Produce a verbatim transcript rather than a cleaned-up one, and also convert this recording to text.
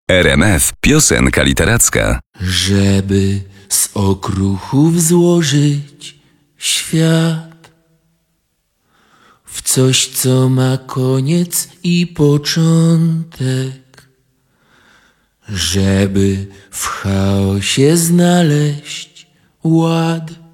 R M F Piosenka Literacka. Żeby z okruchów złożyć świat w coś, co ma koniec i początek, żeby w chaosie znaleźć ład.